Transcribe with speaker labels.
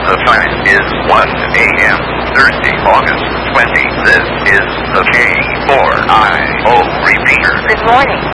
Speaker 1: The time is 1 a.m. Thursday, August 20. This is the K4IO repeater.
Speaker 2: Good morning.